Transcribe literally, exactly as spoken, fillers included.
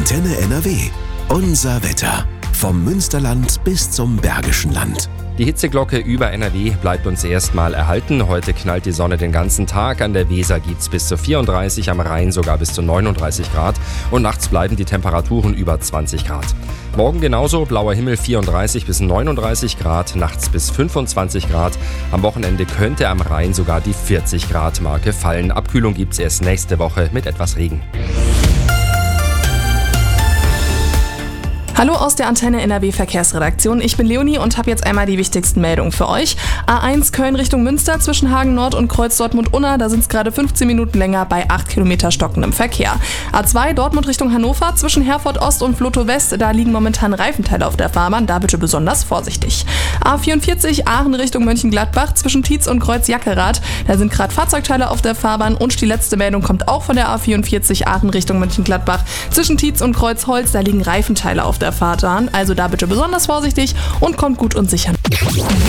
Antenne N R W. Unser Wetter. Vom Münsterland bis zum Bergischen Land. Die Hitzeglocke über N R W bleibt uns erstmal erhalten. Heute knallt die Sonne den ganzen Tag. An der Weser geht's bis zu vierunddreißig, am Rhein sogar bis zu neununddreißig Grad. Und nachts bleiben die Temperaturen über zwanzig Grad. Morgen genauso, blauer Himmel vierunddreißig bis neununddreißig Grad, nachts bis fünfundzwanzig Grad. Am Wochenende könnte am Rhein sogar die vierzig Grad Marke fallen. Abkühlung gibt's erst nächste Woche mit etwas Regen. Hallo aus der Antenne N R W Verkehrsredaktion. Ich bin Leonie und habe jetzt einmal die wichtigsten Meldungen für euch. A eins Köln Richtung Münster zwischen Hagen Nord und Kreuz Dortmund-Unna, da sind es gerade fünfzehn Minuten länger bei acht Kilometer stockendem Verkehr. A zwei Dortmund Richtung Hannover zwischen Herford Ost und Vlotho West, da liegen momentan Reifenteile auf der Fahrbahn, da bitte besonders vorsichtig. A vierundvierzig Aachen Richtung Mönchengladbach zwischen Tietz und Kreuz Jackerath, da sind gerade Fahrzeugteile auf der Fahrbahn und die letzte Meldung kommt auch von der A vierundvierzig Aachen Richtung Mönchengladbach zwischen Tietz und Kreuz Holz, da liegen Reifenteile auf der Fahrbahn, also da bitte besonders vorsichtig und kommt gut und sicher.